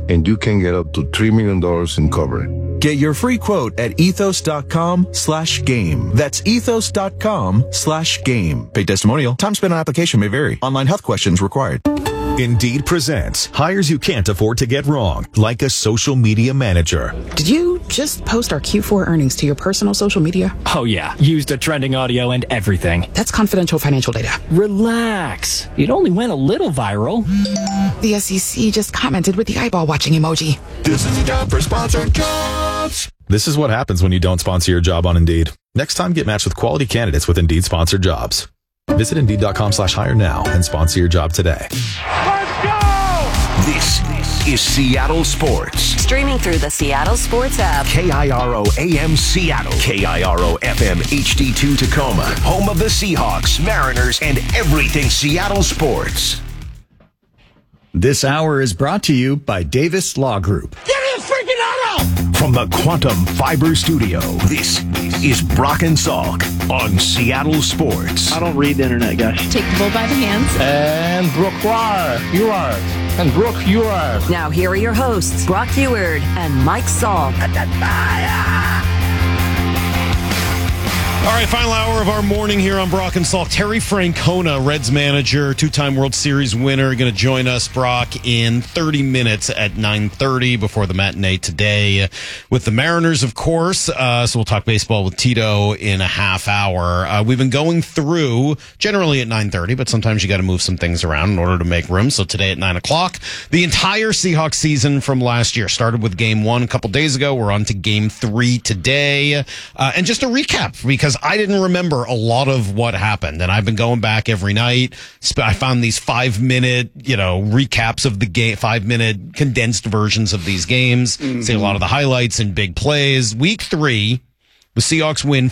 and you can get up to $3 million in coverage. Get your free quote at ethos.com/game. That's ethos.com/game. Paid testimonial. Time spent on application may vary. Online health questions required. Indeed presents hires you can't afford to get wrong, like a social media manager. Did you just post our Q4 earnings to your personal social media? Oh yeah, used the trending audio and everything. That's confidential financial data. Relax. It only went a little viral. The SEC just commented with the eyeball watching emoji. This is a job for sponsored jobs. This is what happens when you don't sponsor your job on Indeed. Next time, get matched with quality candidates with Indeed sponsored jobs. Visit Indeed.com/hire now and sponsor your job today. Let's go! This is Seattle Sports. Streaming through the Seattle Sports app. KIRO AM Seattle. KIRO FM HD2 Tacoma. Home of the Seahawks, Mariners, and everything Seattle sports. This hour is brought to you by Davis Law Group. Give me a freaking auto! From the Quantum Fiber Studio, this is Brock and Salk on Seattle Sports. I don't read the internet, guys. Take the bull by the hands. And Brooke, you are. And Brooke, you are. Now here are your hosts, Brock Heward and Mike Salk. All right, final hour of our morning here on Brock and Salk. Terry Francona, Reds manager, two-time World Series winner, going to join us, Brock, in 30 minutes at 9:30 before the matinee today with the Mariners, of course. So we'll talk baseball with Tito in a half hour. We've been going through, generally at 9:30, but sometimes you got to move some things around in order to make room. So today at 9 o'clock, the entire Seahawks season from last year started with Game 1 a couple days ago. We're on to Game 3 today. And just a recap, because I didn't remember a lot of what happened, and I've been going back every night. I found these 5-minute, recaps of the game, 5-minute condensed versions of these games. See a lot of the highlights and big plays. Week 3, the Seahawks win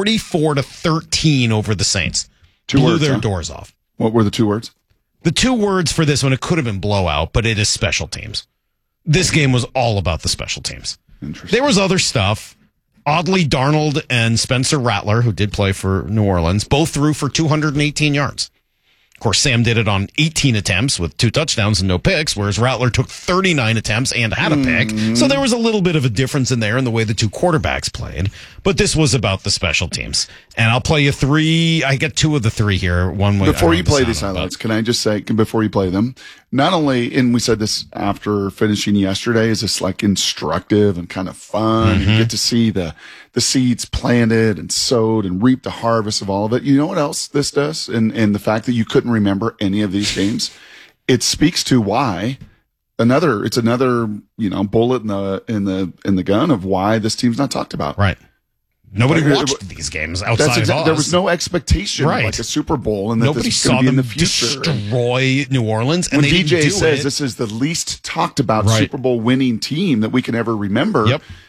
44-13 over the Saints. Blew their doors off. What were the 2 words? The 2 words for this one, it could have been blowout, but it is special teams. This game was all about the special teams. Interesting. There was other stuff. Oddly, Darnold and Spencer Rattler, who did play for New Orleans, both threw for 218 yards. Of course, Sam did it on 18 attempts with 2 touchdowns and no picks, whereas Rattler took 39 attempts and had a pick. So there was a little bit of a difference in there in the way the 2 quarterbacks played. But this was about the special teams. And I'll play you 3. I get 2 of the 3 here. One way. Before you play these highlights, can I just say, before you play them, not only, and we said this after finishing yesterday, is this like instructive and kind of fun. You get to see the seeds planted and sowed and reap the harvest of all of it. You know what else this does? And the fact that you couldn't remember any of these games, it speaks to why it's another, bullet in the gun of why this team's not talked about. Right. Nobody watched these games outside of us. There was no expectation of like a Super Bowl, and that nobody this saw be them in the future. Destroy New Orleans. And when DJ says this is the least talked about Super Bowl winning team that we can ever remember,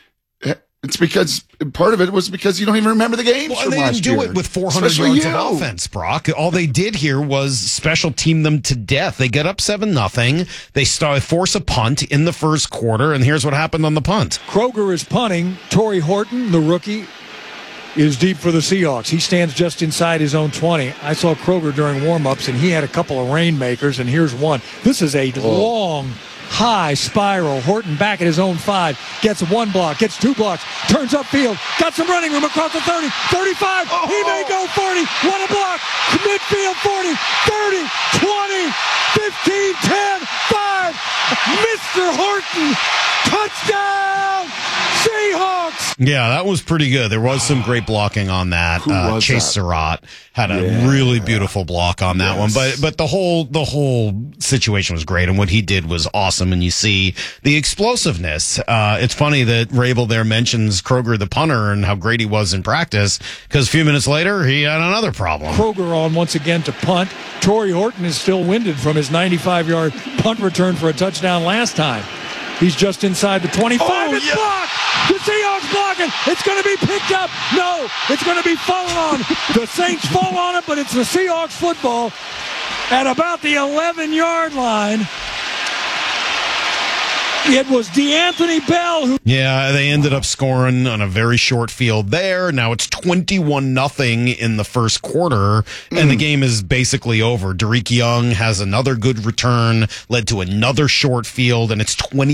it's because part of it was because you don't even remember the games from they last didn't do year. it with 400 yards of offense, Brock. All they did here was special team them to death. They get up 7-0. They force a punt in the first quarter, and here's what happened on the punt. Kroger is punting. Torrey Horton, the rookie, is deep for the Seahawks. He stands just inside his own 20. I saw Kroger during warm-ups, and he had a couple of rainmakers, and here's one. This is a long, high spiral. Horton back at his own 5. Gets 1 block, gets 2 blocks, turns upfield, got some running room across the 30, 35. He may go 40. What a block. Midfield 40, 30, 20, 15, 10, 5. Mr. Horton. Touchdown! Seahawks! Yeah, that was pretty good. There was some great blocking on that. Chase Surratt had a really beautiful block on that one. But the whole situation was great, and what he did was awesome. And you see the explosiveness. It's funny that Rabel there mentions Kroger the punter and how great he was in practice, because a few minutes later he had another problem. Kroger on once again to punt. Torrey Horton is still winded from his 95-yard punt return for a touchdown last time. He's just inside the 25. It's blocked. The Seahawks blocking. It's going to be picked up. No, it's going to be fallen on. The Saints fall on it, but it's the Seahawks football at about the 11-yard line. It was DeAnthony Bell who... Yeah, they ended up scoring on a very short field there. Now it's 21-0 in the first quarter, and the game is basically over. Derek Young has another good return, led to another short field, and it's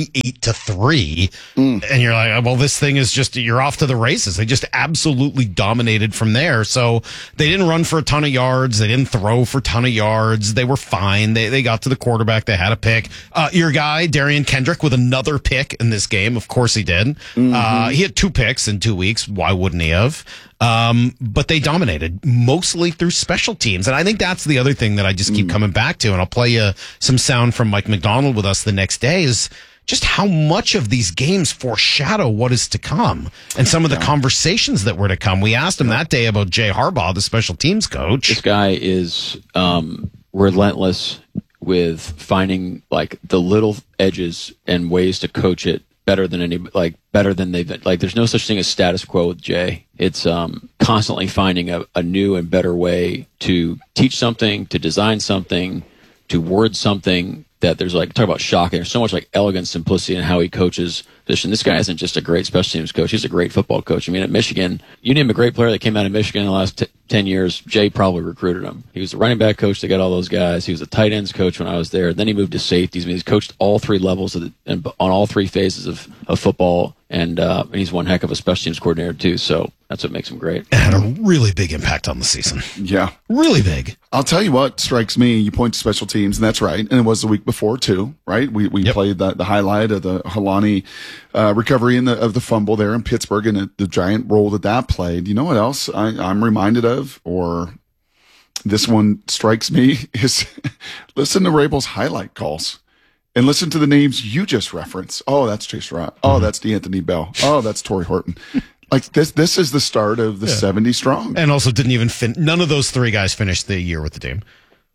28-3. And you're like, well, this thing is just, you're off to the races. They just absolutely dominated from there. So they didn't run for a ton of yards. They didn't throw for a ton of yards. They were fine. They got to the quarterback. They had a pick. Your guy, Darian Kendrick, with another pick in this game. Of course he did. He had 2 picks in 2 weeks. Why wouldn't he have? But they dominated mostly through special teams. And I think that's the other thing that I just keep coming back to. And I'll play you some sound from Mike McDonald with us the next day is just how much of these games foreshadow what is to come and some of the conversations that were to come. We asked him that day about Jay Harbaugh, the special teams coach. This guy is relentless with finding like the little edges and ways to coach it better than they've there's no such thing as status quo with Jay. It's constantly finding a new and better way to teach something, to design something, to word something that there's talk about shocking. There's so much elegance, simplicity in how he coaches this. And this guy isn't just a great special teams coach. He's a great football coach. I mean, at Michigan, you name a great player that came out of Michigan in the last 10 years, Jay probably recruited him. He was the running back coach that got all those guys. He was a tight ends coach when I was there. Then he moved to safeties. I mean, he's coached all 3 levels and on all 3 phases of football. And he's one heck of a special teams coordinator too. So that's what makes him great. It had a really big impact on the season. Yeah. Really big. I'll tell you what strikes me. You point to special teams, and that's right. And it was the week before too, right? We played the highlight of the Helani recovery of the fumble there in Pittsburgh and the giant role that played. You know what else I'm reminded of, or this one strikes me, is listen to Rabel's highlight calls. And listen to the names you just referenced. Oh, that's Chase Rott. Oh, that's DeAnthony Bell. Oh, that's Torrey Horton. This is the start of the 70 strong. And also didn't even none of those 3 guys finished the year with the team.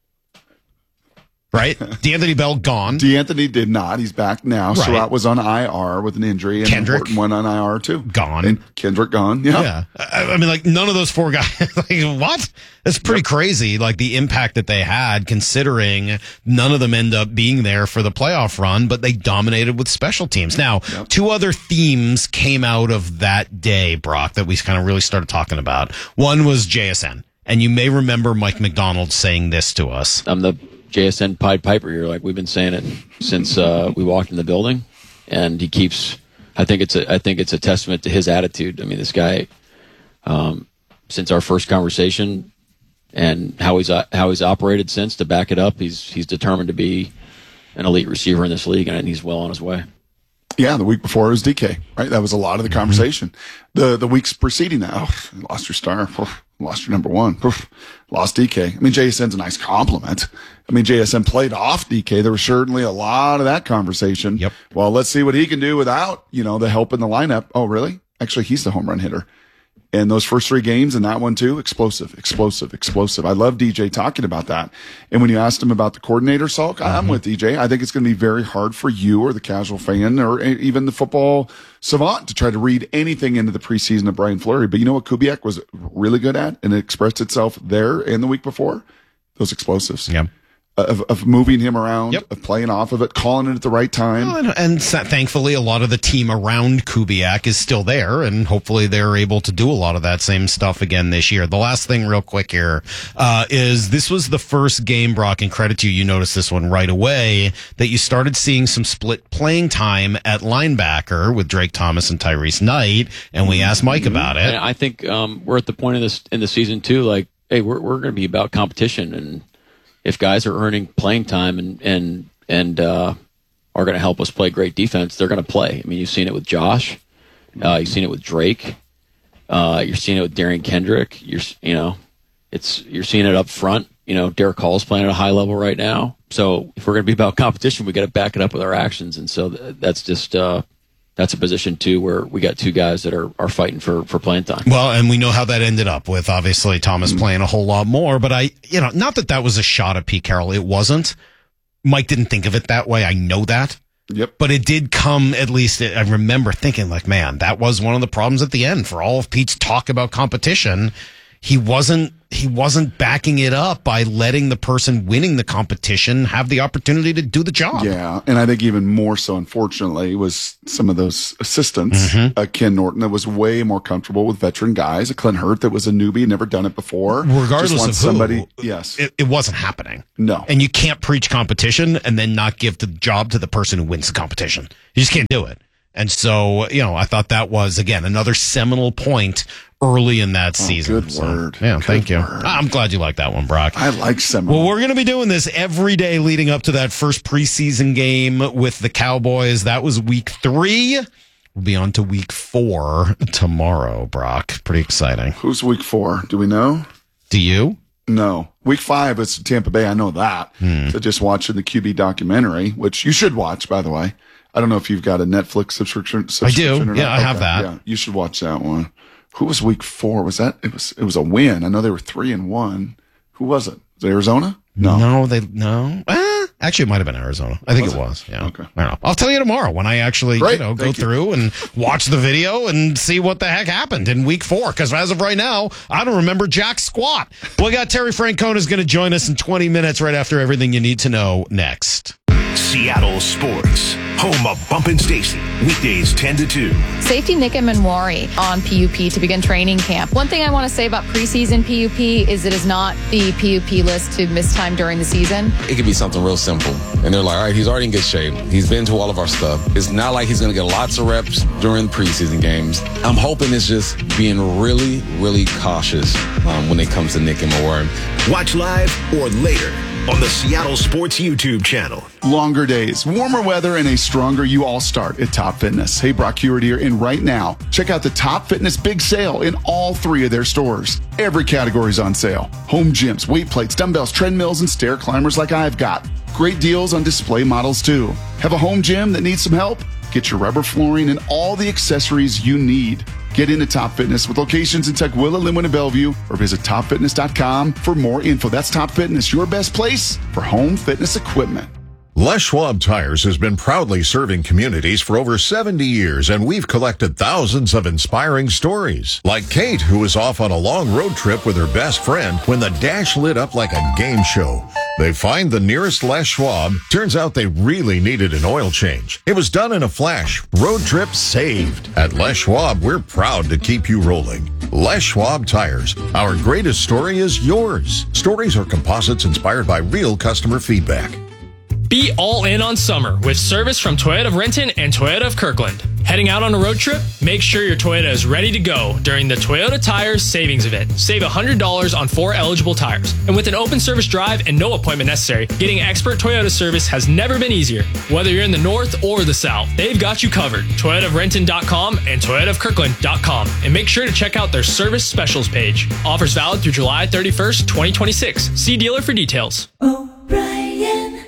Right? DeAnthony Bell gone. DeAnthony did not. He's back now. Right. Surratt was on IR with an injury. And Kendrick Horton went on IR too. Gone. And Kendrick gone. Yeah. I mean, none of those 4 guys. What? That's pretty crazy. The impact that they had, considering none of them end up being there for the playoff run, but they dominated with special teams. Now, 2 other themes came out of that day, Brock, that we kind of really started talking about. One was JSN. And you may remember Mike McDonald saying this to us. I'm the JSN Pied Piper here. We've been saying it since we walked in the building, and he keeps. I think it's a testament to his attitude. I mean, this guy, since our first conversation, and how he's operated since, to back it up, he's determined to be an elite receiver in this league, and he's well on his way. Yeah, the week before it was DK, right? That was a lot of the conversation. The weeks preceding that, lost your star, lost your number 1, lost DK. I mean, JSN's a nice compliment. I mean, JSN played off DK. There was certainly a lot of that conversation. Yep. Well, let's see what he can do without, the help in the lineup. Oh, really? Actually, he's the home run hitter. And those first 3 games and that one too, explosive. I love DJ talking about that. And when you asked him about the coordinator, Salk, I'm with DJ. I think it's going to be very hard for you or the casual fan or even the football savant to try to read anything into the preseason of Brian Fleury. But you know what Kubiak was really good at, and it expressed itself there and the week before? Those explosives. Yeah. Of moving him around, of playing off of it, calling it at the right time. Well, and thankfully, a lot of the team around Kubiak is still there, and hopefully they're able to do a lot of that same stuff again this year. The last thing real quick here is this was the first game, Brock, and credit to you, you noticed this one right away, that you started seeing some split playing time at linebacker with Drake Thomas and Tyrese Knight, and we asked Mike about it. And I think we're at the point in the season, too, hey, we're going to be about competition, and if guys are earning playing time and are going to help us play great defense, they're going to play. I mean, you've seen it with Josh, you've seen it with Drake, you're seeing it with Darian Kendrick. You're seeing it up front. Derek Hall's playing at a high level right now. So if we're going to be about competition, we got to back it up with our actions. And so that's just that's a position too where we got 2 guys that are fighting for playing time. Well, and we know how that ended up with obviously Thomas playing a whole lot more, but not that was a shot at Pete Carroll. It wasn't. Mike didn't think of it that way. I know that. Yep. But it did come, at least I remember thinking man, that was one of the problems at the end for all of Pete's talk about competition he wasn't backing it up by letting the person winning the competition have the opportunity to do the job. Yeah, and I think even more so, unfortunately, was some of those assistants. Ken Norton that was way more comfortable with veteran guys. A Clint Hurt that was a newbie, never done it before. Regardless of somebody, yes, it wasn't happening. No, and you can't preach competition and then not give the job to the person who wins the competition. You just can't do it. And so, I thought that was, again, another seminal point early in that season. Good word. Yeah, thank you. Word. I'm glad you like that one, Brock. I like seminal. Well, we're going to be doing this every day leading up to that first preseason game with the Cowboys. That was week 3. We'll be on to week 4 tomorrow, Brock. Pretty exciting. Who's week 4? Do we know? Do you? No. Week 5 is Tampa Bay. I know that. So just watching the QB documentary, which you should watch, by the way. I don't know if you've got a Netflix subscription. I do. Or Yeah, not. I have that. Yeah, you should watch that one. Who was week 4? Was that it was a win? I know they were 3-1. Who was it? Was it Arizona? No. Actually, it might have been Arizona. I think it was. Yeah. Okay. I don't know. I'll tell you tomorrow when I actually go through and watch the video and see what the heck happened in week 4. Because as of right now, I don't remember jack squat. We got Terry Francona is going to join us in 20 minutes right after everything you need to know next. Seattle Sports, home of Bumpin' Stacy, weekdays 10 to 2. Safety Nick Manwari on PUP to begin training camp. One thing I want to say about preseason PUP is it is not the PUP list to miss time during the season. It could be something real simple. And they're like, all right, he's already in good shape. He's been to all of our stuff. It's not like he's going to get lots of reps during preseason games. I'm hoping it's just being really, really cautious when it comes to Nick and Manwari. Watch live or later on the Seattle Sports YouTube channel. Longer days, warmer weather, and a stronger you all start at Top Fitness. Hey, Brock Hewitt here, and right now, check out the Top Fitness Big Sale in all 3 of their stores. Every category is on sale. Home gyms, weight plates, dumbbells, treadmills, and stair climbers like I've got. Great deals on display models, too. Have a home gym that needs some help? Get your rubber flooring and all the accessories you need. Get into Top Fitness with locations in Tukwila, Linwood, and Bellevue, or visit topfitness.com for more info. That's Top Fitness, your best place for home fitness equipment. Les Schwab Tires has been proudly serving communities for over 70 years, and we've collected thousands of inspiring stories. Like Kate, who was off on a long road trip with her best friend when the dash lit up like a game show. They find the nearest Les Schwab. Turns out they really needed an oil change. It was done in a flash. Road trip saved. At Les Schwab, we're proud to keep you rolling. Les Schwab Tires. Our greatest story is yours. Stories are composites inspired by real customer feedback. Be all in on summer with service from Toyota of Renton and Toyota of Kirkland. Heading out on a road trip? Make sure your Toyota is ready to go during the Toyota Tires Savings Event. Save $100 on 4 eligible tires. And with an open service drive and no appointment necessary, getting expert Toyota service has never been easier. Whether you're in the north or the south, they've got you covered. ToyotaofRenton.com and ToyotaofKirkland.com. And make sure to check out their service specials page. Offers valid through July 31st, 2026. See dealer for details. O'Brien.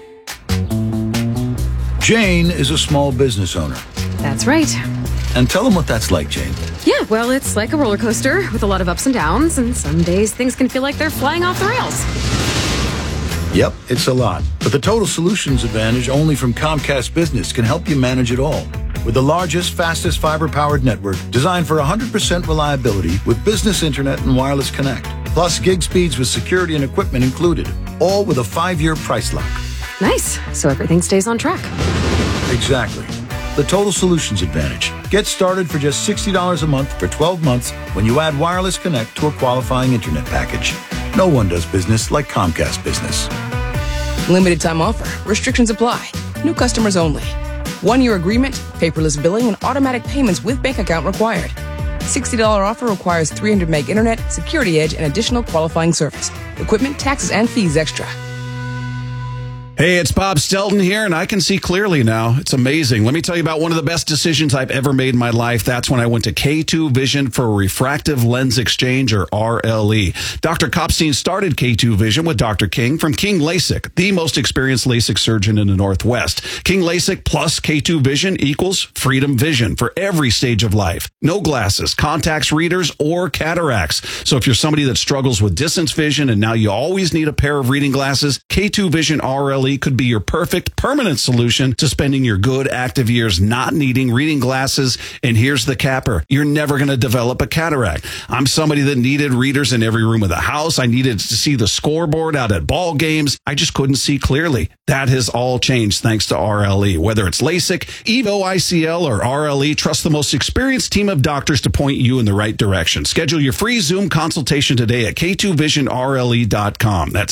Jane is a small business owner. That's right. And tell them what that's like, Jane. Yeah, well, it's like a roller coaster with a lot of ups and downs, and some days things can feel like they're flying off the rails. Yep, it's a lot. But the Total Solutions Advantage only from Comcast Business can help you manage it all. With the largest, fastest fiber-powered network designed for 100% reliability with business internet and wireless connect. Plus gig speeds with security and equipment included. All with a 5-year price lock. Nice. So everything stays on track. Exactly. The Total Solutions Advantage. Get started for just $60 a month for 12 months when you add Wireless Connect to a qualifying internet package. No one does business like Comcast Business. Limited time offer. Restrictions apply. New customers only. 1-year agreement, paperless billing, and automatic payments with bank account required. $60 offer requires 300 meg internet, security edge, and additional qualifying service. Equipment, taxes, and fees extra. Hey, it's Bob Stelton here, and I can see clearly now. It's amazing. Let me tell you about one of the best decisions I've ever made in my life. That's when I went to K2 Vision for refractive lens exchange, or RLE. Dr. Kopstein started K2 Vision with Dr. King from King LASIK, the most experienced LASIK surgeon in the Northwest. King LASIK plus K2 Vision equals freedom vision for every stage of life. No glasses, contacts, readers, or cataracts. So if you're somebody that struggles with distance vision and now you always need a pair of reading glasses, K2 Vision RLE RLE could be your perfect permanent solution to spending your good active years not needing reading glasses. And here's the capper. You're never going to develop a cataract. I'm somebody that needed readers in every room of the house. I needed to see the scoreboard out at ball games. I just couldn't see clearly. That has all changed thanks to RLE. Whether it's LASIK, EVO ICL, or RLE, trust the most experienced team of doctors to point you in the right direction. Schedule your free Zoom consultation today at K2VisionRLE.com. That's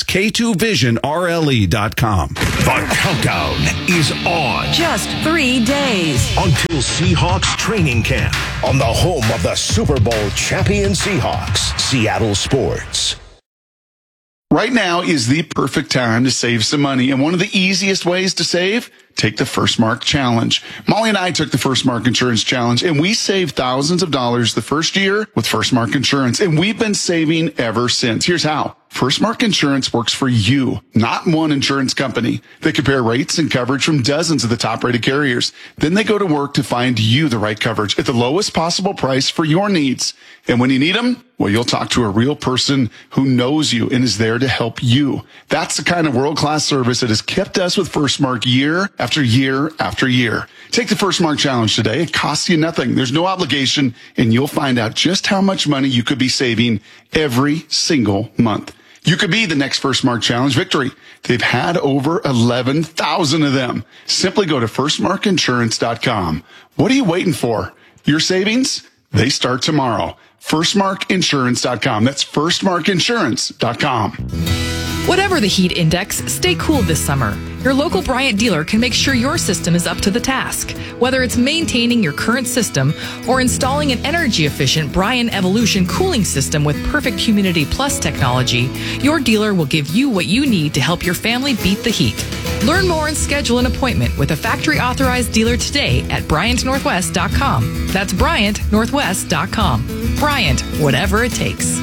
K2VisionRLE.com. The countdown is on. Just 3 days Until Seahawks training camp on the home of the Super Bowl champion Seahawks, Seattle Sports. Right now is the perfect time to save some money. And one of the easiest ways to save, take the First Mark Challenge. Molly and I took the First Mark Insurance Challenge, and we saved thousands of dollars the first year with First Mark Insurance. And we've been saving ever since. Here's how. First Mark Insurance works for you, not one insurance company. They compare rates and coverage from dozens of the top-rated carriers. Then they go to work to find you the right coverage at the lowest possible price for your needs. And when you need them, well, you'll talk to a real person who knows you and is there to help you. That's the kind of world-class service that has kept us with First Mark year after year after year. Take the First Mark Challenge today. It costs you nothing. There's no obligation, and you'll find out just how much money you could be saving every single month. You could be the next First Mark Challenge victory. They've had over 11,000 of them. Simply go to firstmarkinsurance.com. What are you waiting for? Your savings? They start tomorrow. Firstmarkinsurance.com. That's firstmarkinsurance.com. Whatever the heat index, stay cool this summer. Your local Bryant dealer can make sure your system is up to the task. Whether it's maintaining your current system or installing an energy-efficient Bryant Evolution cooling system with perfect Humidity Plus technology, your dealer will give you what you need to help your family beat the heat. Learn more and schedule an appointment with a factory-authorized dealer today at BryantNorthwest.com. That's BryantNorthwest.com. Bryant, whatever it takes.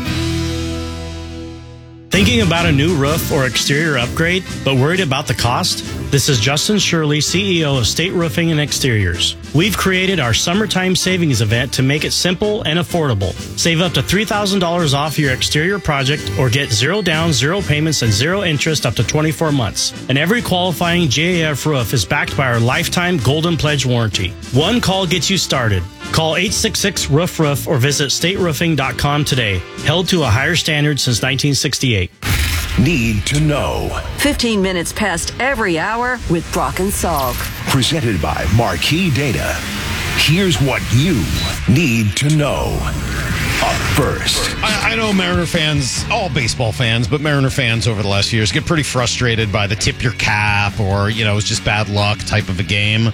Thinking about a new roof or exterior upgrade, but worried about the cost? This is Justin Shirley, CEO of State Roofing and Exteriors. We've created our summertime savings event to make it simple and affordable. Save up to $3,000 off your exterior project or get 0 down, 0 payments, and 0 interest up to 24 months. And every qualifying GAF roof is backed by our lifetime Golden Pledge warranty. One call gets you started. Call 866-ROOF-ROOF or visit stateroofing.com today. Held to a higher standard since 1968. Need to know. 15 minutes past every hour with Brock and Salk. Presented by Marquee Data. Here's what you need to know. Up first. I know Mariner fans, all baseball fans, but Mariner fans over the last few years get pretty frustrated by the tip your cap or, it's just bad luck type of a game.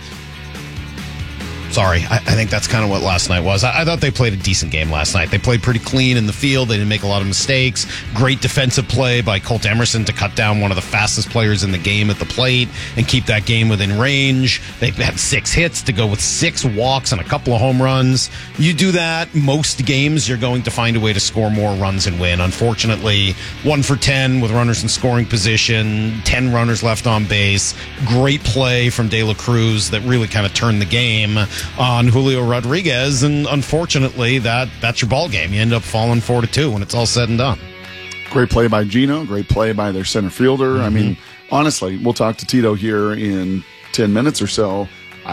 Sorry, I think that's kind of what last night was. I thought they played a decent game last night. They played pretty clean in the field. They didn't make a lot of mistakes. Great defensive play by Colt Emerson to cut down one of the fastest players in the game at the plate and keep that game within range. They had 6 hits to go with 6 walks and a couple of home runs. You do that, most games, you're going to find a way to score more runs and win. Unfortunately, 1 for 10 with runners in scoring position, 10 runners left on base. Great play from De La Cruz that really kind of turned the game on Julio Rodriguez, and unfortunately, that's your ball game. You end up falling 4-2 when it's all said and done. Great play by Gino. Great play by their center fielder. Mm-hmm. I mean, honestly, we'll talk to Tito here in 10 minutes or so.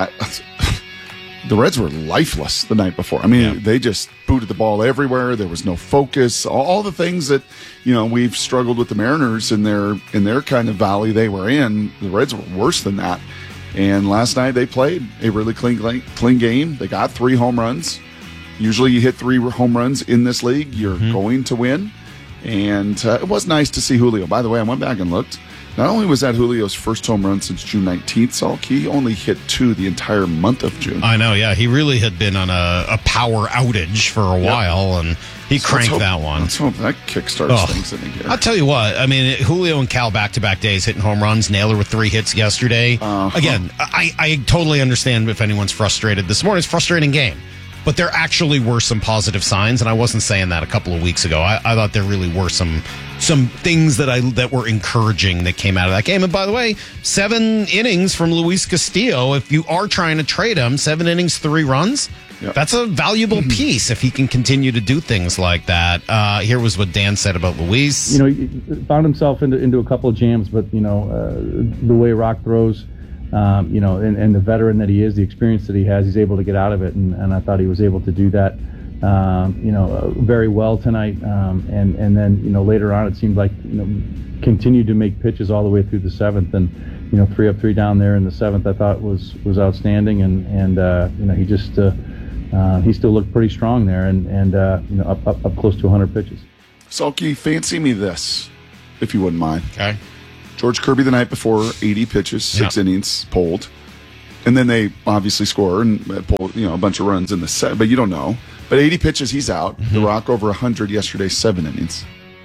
The Reds were lifeless the night before. I mean, They just booted the ball everywhere. There was no focus. All the things that we've struggled with the Mariners in their kind of valley they were in. The Reds were worse than that. And last night they played a really clean game. They got 3 home runs. Usually you hit 3 home runs in this league, you're going to win. And it was nice to see Julio. By the way, I went back and looked. Not only was that Julio's first home run since June 19th, Salk, he only hit 2 the entire month of June. I know, yeah. He really had been on a power outage for a while, and he cranked that one. Let's hope that kickstarts things in the gear. I'll tell you what, I mean, Julio and Cal back-to-back days hitting home runs. Naylor with 3 hits yesterday. Again, I totally understand if anyone's frustrated. This morning, it's a frustrating game. but there actually were some positive signs, and I wasn't saying that a couple of weeks ago. I thought there really were some things that were encouraging that came out of that game. And by the way, 7 innings from Luis Castillo. If you are trying to trade him, 7 innings, 3 runs. Yep. That's a valuable piece if he can continue to do things like that. Here was what Dan said about Luis. You know, he found himself into a couple of jams, but, you know, the way Rock throws, you know, and the veteran that he is, the experience that he has, he's able to get out of it. And I thought he was able to do that, you know, very well tonight. And then, you know, later on, it seemed like, you know, continued to make pitches all the way through the 7th. And, you know, 3 up, 3 down there in the 7th, I thought was outstanding. And you know, he just... he still looked pretty strong there, and you know, up close to 100 pitches. Sulky, fancy me this, if you wouldn't mind. Okay. George Kirby the night before, 80 pitches, 6 innings, pulled, and then they obviously score and pull, you know, a bunch of runs in the set, but you don't know. But 80 pitches, he's out. The Rock over 100 yesterday, 7 innings.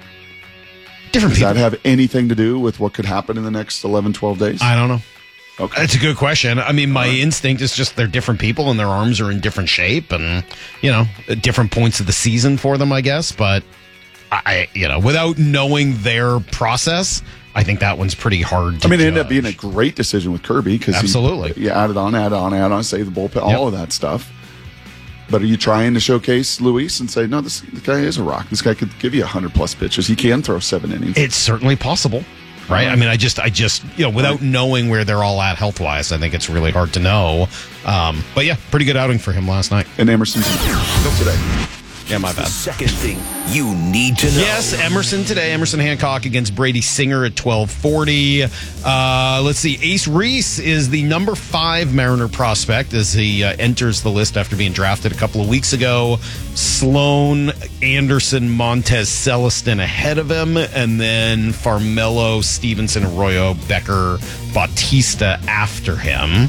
Does that have anything to do with what could happen in the next 11, 12 days? I don't know. Okay. That's a good question. I mean, my instinct is just they're different people and their arms are in different shape and, you know, at different points of the season for them, I guess. But, you know, without knowing their process, I think that one's pretty hard to I mean, it judge. ended up being a great decision with Kirby because Absolutely. you added on, save the bullpen, all of that stuff. But are you trying to showcase Luis and say, no, this guy is a rock. This guy could give you 100-plus pitches. He can throw 7 innings. It's certainly possible. Right. I mean, I just, you know, without knowing where they're all at health wise, I think it's really hard to know. But yeah, pretty good outing for him last night. And Emerson today. Yeah, my bad. Second thing you need to know. Yes, Emerson today. Emerson Hancock against Brady Singer at 12:40. Let's see. Ace Reese is the number 5 Mariner prospect as he enters the list after being drafted a couple of weeks ago. Sloan, Anderson, Montez, Celestin ahead of him, and then Farmelo, Stevenson, Arroyo, Becker, Bautista after him.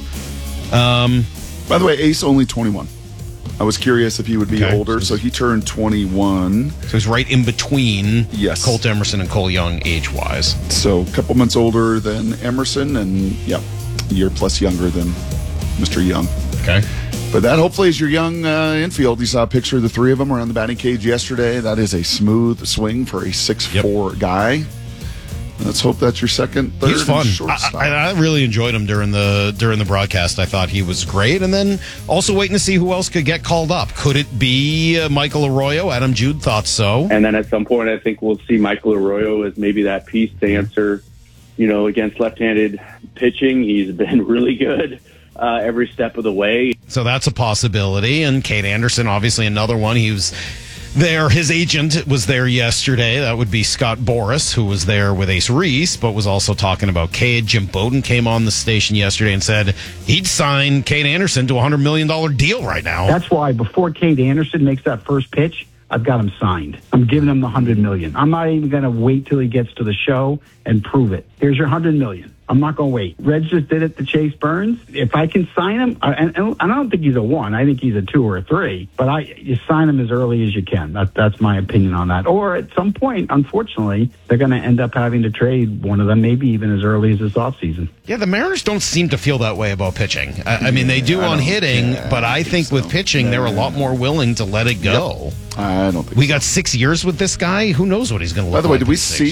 By the way, Ace only 21. I was curious if he would be older, so he turned 21. So he's right in between yes. Colt Emerson and Cole Young age-wise. So a couple months older than Emerson and, yeah, a year plus younger than Mr. Young. Okay. But that hopefully is your young infield. You saw a picture of the 3 of them around the batting cage yesterday. That is a smooth swing for a 6'4" guy. Let's hope that's your second, third. He's fun. Shortstop. I really enjoyed him during the broadcast. I thought he was great, and then also waiting to see who else could get called up. Could it be Michael Arroyo? Adam Jude thought so. And then at some point, I think we'll see Michael Arroyo as maybe that piece to answer, you know, against left-handed pitching. He's been really good every step of the way. So that's a possibility. And Kate Anderson, obviously another one. He was there. His agent was there yesterday. That would be Scott Boris, who was there with Ace Reese, but was also talking about Cade. Jim Bowden came on the station yesterday and said he'd sign Kate Anderson to a $100 million deal right now. That's why before Kate Anderson makes that first pitch, I've got him signed. I'm giving him the $100 million. I'm not even going to wait till he gets to the show and prove it. Here's your $100 million. I'm not going to wait. Reds just did it to Chase Burns. If I can sign him, and I don't think he's a 1. I think he's a 2 or a 3. But you sign him as early as you can. That's my opinion on that. Or at some point, unfortunately, they're going to end up having to trade one of them, maybe even as early as this offseason. Yeah, the Mariners don't seem to feel that way about pitching. I mean, they do on hitting, but I think with pitching, they're a lot more willing to let it go. I don't think we got 6 years with this guy. Who knows what he's going to look like? By the way,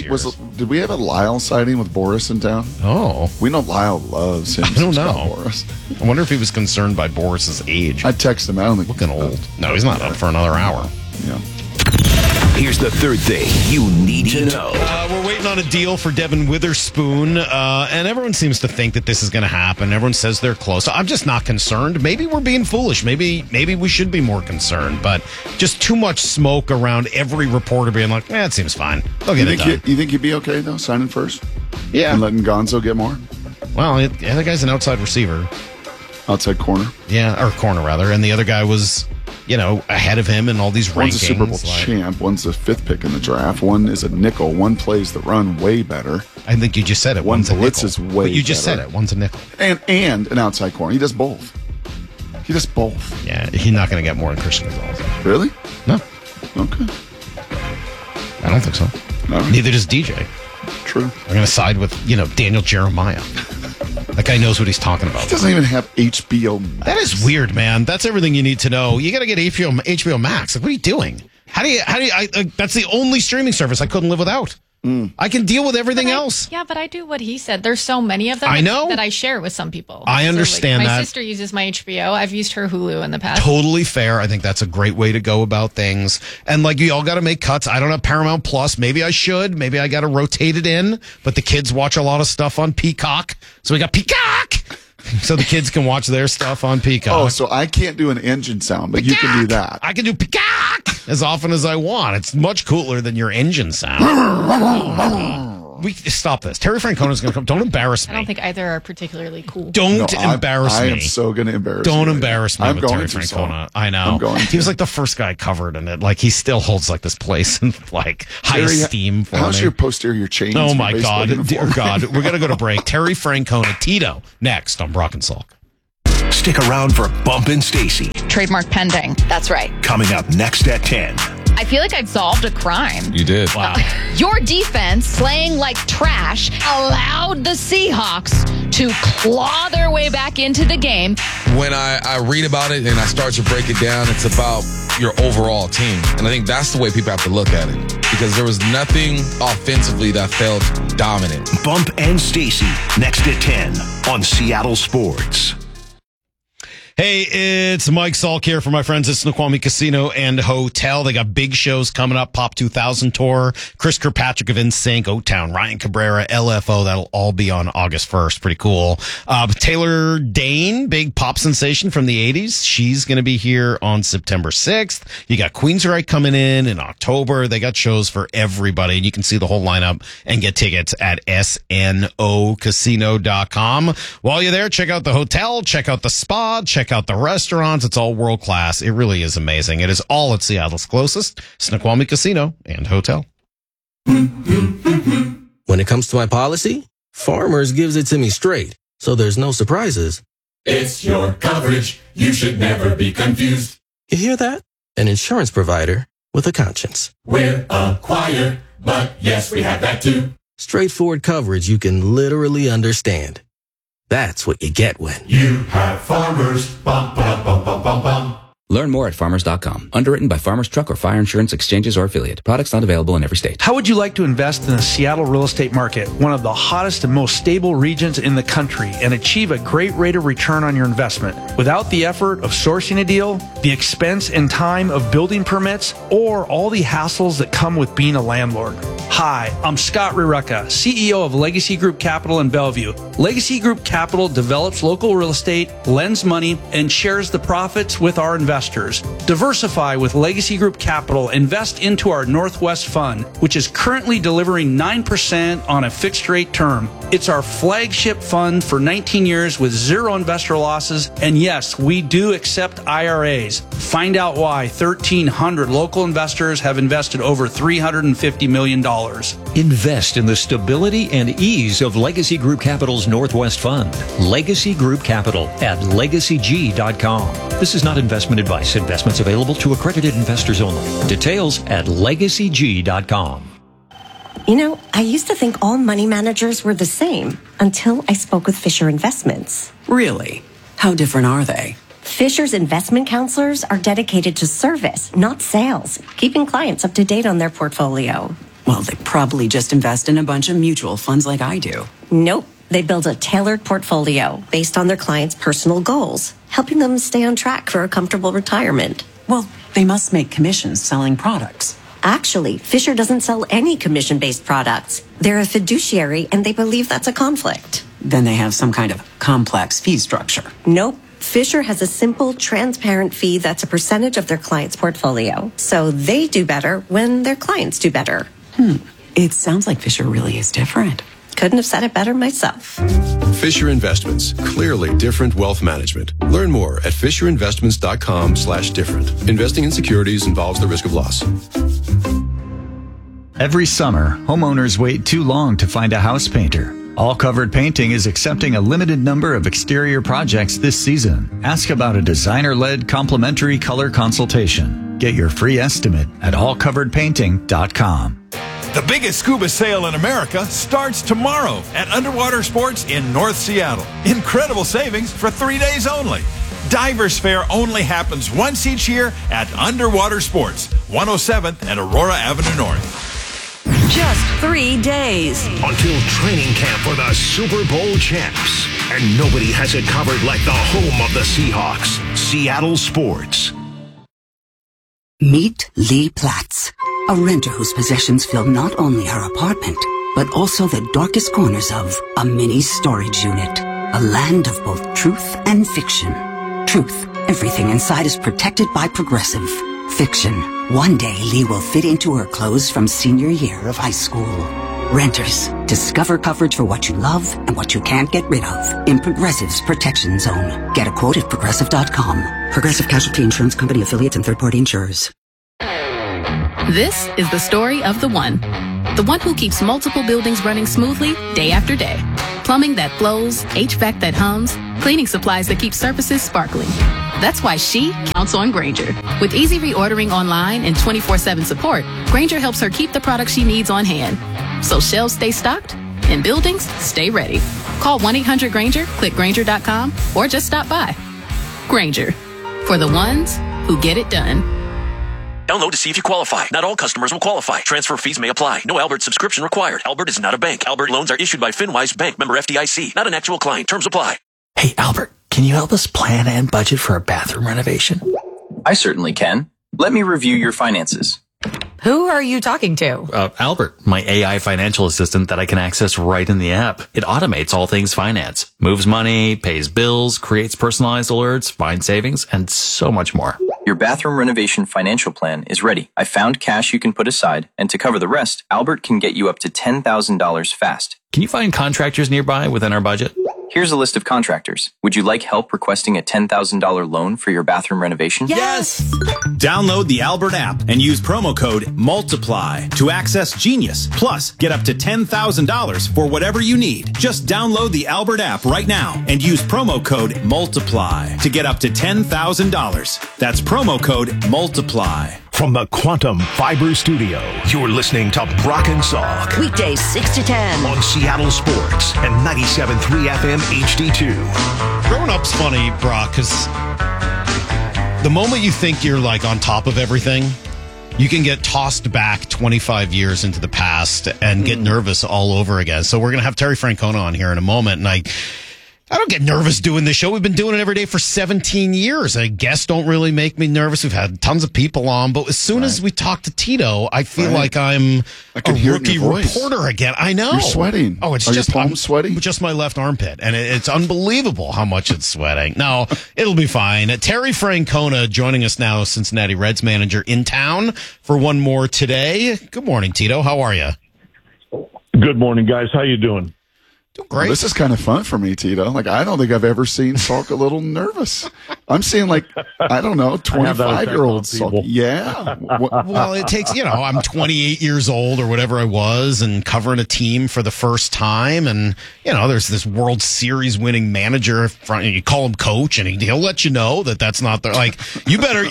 did we have a Lyle sighting with Boris in town? Oh, we know Lyle loves him. I don't know. Boris. I wonder if he was concerned by Boris's age. I texted him. I don't think looking old. No, he's not up for another hour. Yeah. Here's the third thing you need to know. We're waiting on a deal for Devin Witherspoon, and everyone seems to think that this is going to happen. Everyone says they're close. I'm just not concerned. Maybe we're being foolish. Maybe we should be more concerned. But just too much smoke around every reporter being like, it seems fine. They'll get it done. You think you'd be okay, though, signing first? Yeah. And letting Gonzo get more? Well, the other guy's an outside receiver. Outside corner? Yeah, or corner, rather. And the other guy was, ahead of him in all these rankings. One's a Super Bowl champ. One's the 5th pick in the draft. One is a nickel. One plays the run way better. I think you just said it. One blitzes way better. You just better. said it. One's a nickel. And an outside corner. He does both. Yeah, he's not going to get more than Christian Gonzalez. Really? No. Okay. I don't think so. Right. Neither does DJ. True. I'm going to side with, Daniel Jeremiah. That guy knows what he's talking about. He doesn't even have HBO Max. That is weird, man. That's everything you need to know. You got to get HBO Max. Like, what are you doing? How do you? That's the only streaming service I couldn't live without. I can deal with everything else. Yeah, but I do what he said. There's so many of them I know. that I share with some people. I understand my that. My sister uses my HBO. I've used her Hulu in the past. Totally fair. I think that's a great way to go about things. And like, you all got to make cuts. I don't have Paramount Plus. Maybe I should. Maybe I got to rotate it in. But the kids watch a lot of stuff on Peacock. So we got Peacock. So the kids can watch their stuff on Peacock. Oh, so I can't do an engine sound, but you can do that. I can do Peacock as often as I want. It's much cooler than your engine sound. We stop this. Terry Francona's going to come. Don't embarrass me. I don't think either are particularly cool. Don't embarrass me. I am so going to embarrass Don't you. embarrass me with Terry Francona. I know. I'm going to. He was like the first guy covered in it. Like, he still holds like this place in like high esteem for how's me. your posterior chain? Oh my God. Dear God. We're going to go to break. Terry Francona, Tito, next on Brock and Salk. Stick around for Bump and Stacy. Trademark pending. That's right. Coming up next at 10. I feel like I've solved a crime. You did. Wow. Your defense, playing like trash, allowed the Seahawks to claw their way back into the game. When I read about it and I start to break it down, it's about your overall team. And I think that's the way people have to look at it. Because there was nothing offensively that felt dominant. Bump and Stacy, next at 10 on Seattle Sports. Hey, it's Mike Salk here for my friends at Snoqualmie Casino and Hotel. They got big shows coming up. Pop 2000 Tour, Chris Kirkpatrick of NSYNC, O-Town, Ryan Cabrera, LFO. That'll all be on August 1st. Pretty cool. Taylor Dane, big pop sensation from the 80s. She's going to be here on September 6th. You got Queensryche coming in October. They got shows for everybody. And you can see the whole lineup and get tickets at snocasino.com. While you're there, check out the hotel, check out the spa, check out the restaurants. It's all world class. It really is amazing. It is all at Seattle's closest Snoqualmie Casino and Hotel. When it comes to my policy, Farmers gives it to me straight, so there's no surprises. It's your coverage. You should never be confused. You hear that? An insurance provider with a conscience. We're a choir, but yes, we have that too. Straightforward coverage you can literally understand. That's what you get when you have Farmers. Bum, bum, bum, bum, bum, bum. Learn more at farmers.com. Underwritten by Farmers Truck or Fire Insurance Exchanges or Affiliate. Products not available in every state. How would you like to invest in the Seattle real estate market, one of the hottest and most stable regions in the country, and achieve a great rate of return on your investment without the effort of sourcing a deal, the expense and time of building permits, or all the hassles that come with being a landlord? Hi, I'm Scott Rirucka, CEO of Legacy Group Capital in Bellevue. Legacy Group Capital develops local real estate, lends money, and shares the profits with our investors. Diversify with Legacy Group Capital. Invest into our Northwest Fund, which is currently delivering 9% on a fixed rate term. It's our flagship fund for 19 years with zero investor losses. And yes, we do accept IRAs. Find out why 1,300 local investors have invested over $350 million. Invest in the stability and ease of Legacy Group Capital's Northwest Fund. Legacy Group Capital at legacyg.com. This is not investment advice. Investments available to accredited investors only. Details at legacyg.com. You know, I used to think all money managers were the same until I spoke with Fisher Investments. Really? How different are they? Fisher's investment counselors are dedicated to service, not sales, keeping clients up to date on their portfolio. Well, they probably just invest in a bunch of mutual funds like I do. Nope. They build a tailored portfolio based on their clients' personal goals, helping them stay on track for a comfortable retirement. Well, they must make commissions selling products. Actually, Fisher doesn't sell any commission-based products. They're a fiduciary, and they believe that's a conflict. Then they have some kind of complex fee structure. Nope. Fisher has a simple, transparent fee that's a percentage of their client's portfolio. So they do better when their clients do better. It sounds like Fisher really is different. Couldn't have said it better myself. Fisher Investments. Clearly different wealth management. Learn more at fisherinvestments.com/different. Investing in securities involves the risk of loss. Every summer, homeowners wait too long to find a house painter. All Covered Painting is accepting a limited number of exterior projects this season. Ask about a designer-led complimentary color consultation. Get your free estimate at allcoveredpainting.com. The biggest scuba sale in America starts tomorrow at Underwater Sports in North Seattle. Incredible savings for 3 days only. Divers Fair only happens once each year at Underwater Sports, 107th and Aurora Avenue North. Just 3 days until training camp for the Super Bowl champs. And nobody has it covered like the home of the Seahawks, Seattle Sports. Meet Lee Platts, a renter whose possessions fill not only her apartment, but also the darkest corners of a mini storage unit. A land of both truth and fiction. Truth, everything inside is protected by Progressive. Fiction, one day Lee will fit into her clothes from senior year of high school. Renters, discover coverage for what you love and what you can't get rid of in Progressive's Protection Zone. Get a quote at Progressive.com. Progressive Casualty Insurance Company affiliates and third-party insurers. This is the story of the one who keeps multiple buildings running smoothly day after day. Plumbing that flows, HVAC that hums, cleaning supplies that keep surfaces sparkling. That's why she counts on Grainger. With easy reordering online and 24/7 support, Grainger helps her keep the products she needs on hand. So shelves stay stocked and buildings stay ready. Call 1-800-GRAINGER, click Grainger.com, or just stop by. Grainger, for the ones who get it done. Download to see if you qualify. Not all customers will qualify. Transfer fees may apply. No Albert subscription required. Albert is not a bank. Albert loans are issued by FinWise Bank, member FDIC. Not an actual client. Terms apply. Hey, Albert, can you help us plan and budget for a bathroom renovation? I certainly can. Let me review your finances. Who are you talking to? Albert, my AI financial assistant that I can access right in the app. It automates all things finance, moves money, pays bills, creates personalized alerts, finds savings, and so much more. Your bathroom renovation financial plan is ready. I found cash you can put aside, and to cover the rest, Albert can get you up to $10,000 fast. Can you find contractors nearby within our budget? Here's a list of contractors. Would you like help requesting a $10,000 loan for your bathroom renovation? Yes! Download the Albert app and use promo code MULTIPLY to access Genius. Plus, get up to $10,000 for whatever you need. Just download the Albert app right now and use promo code MULTIPLY to get up to $10,000. That's promo code MULTIPLY. From the Quantum Fiber Studio, you're listening to Brock and Salk. Weekdays 6 to 10 on Seattle Sports and 97.3 FM HD2. Growing up's funny, Brock, because the moment you think you're like on top of everything, you can get tossed back 25 years into the past and get nervous all over again. So we're going to have Terry Francona on here in a moment, and I don't get nervous doing this show. We've been doing it every day for 17 years. Guests don't really make me nervous. We've had tons of people on, but as soon as we talk to Tito, I feel like I'm a rookie reporter again. I know. You're sweating. Oh, it's just your palms sweating? Just my left armpit, and it's unbelievable how much it's sweating. No, it'll be fine. Terry Francona joining us now, Cincinnati Reds manager, in town for one more today. Good morning, Tito. How are you? Good morning, guys. How you doing? Great. Well, this is kind of fun for me, Tito. Like, I don't think I've ever seen Salk a little nervous. I'm seeing, like, I don't know, 25-year-old Salk. Yeah. Well, it takes, I'm 28 years old or whatever I was and covering a team for the first time. And, there's this World Series winning manager. You call him coach and he'll let you know that that's not the, like, you better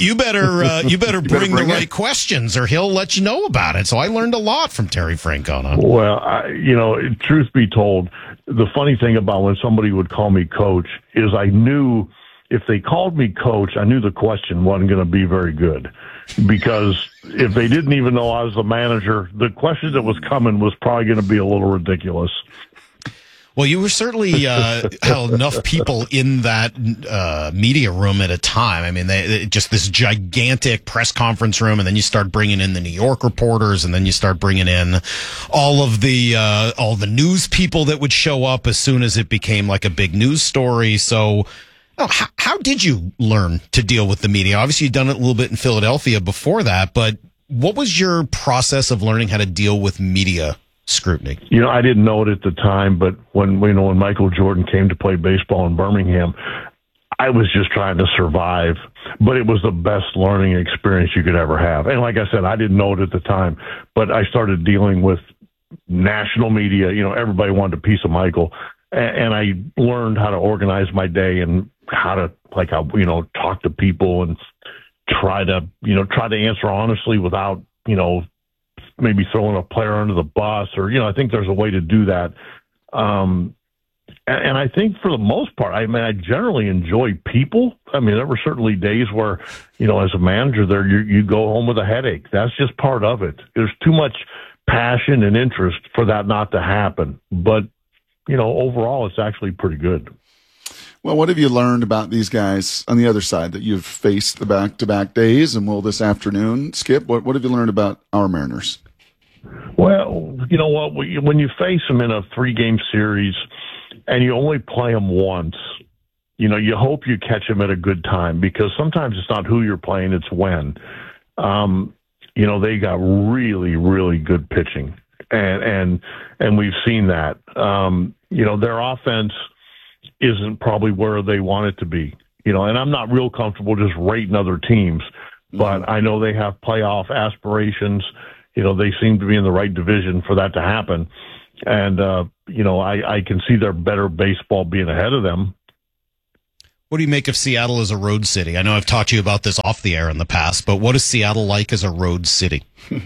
bring the right questions or he'll let you know about it. So I learned a lot from Terry Francona. Well, truth be told, the funny thing about when somebody would call me coach is I knew if they called me coach, I knew the question wasn't going to be very good, because if they didn't even know I was the manager, the question that was coming was probably going to be a little ridiculous. Well, you were certainly had enough people in that media room at a time. I mean, they just this gigantic press conference room, and then you start bringing in the New York reporters, and then you start bringing in all the news people that would show up as soon as it became like a big news story. So, how did you learn to deal with the media? Obviously, you'd done it a little bit in Philadelphia before that, but what was your process of learning how to deal with media scrutiny? I didn't know it at the time, but when Michael Jordan came to play baseball in Birmingham, I was just trying to survive, but it was the best learning experience you could ever have. And like I said, I didn't know it at the time, but I started dealing with national media. Everybody wanted a piece of Michael, and I learned how to organize my day and how to talk to people and try to answer honestly without maybe throwing a player under the bus, or I think there's a way to do that. And I think for the most part, I generally enjoy people. There were certainly days where, as a manager there, you go home with a headache. That's just part of it. There's too much passion and interest for that not to happen. But, overall, it's actually pretty good. Well, what have you learned about these guys on the other side that you've faced the back-to-back days and will this afternoon? Skip, what have you learned about our Mariners? Well, you know what? When you face them in a 3-game series and you only play them once, you hope you catch them at a good time, because sometimes it's not who you're playing, it's when. They got really, really good pitching, and we've seen that. Their offense isn't probably where they want it to be, and I'm not real comfortable just rating other teams, but I know they have playoff aspirations. They seem to be in the right division for that to happen. And, I can see their better baseball being ahead of them. What do you make of Seattle as a road city? I know I've talked to you about this off the air in the past, but what is Seattle like as a road city?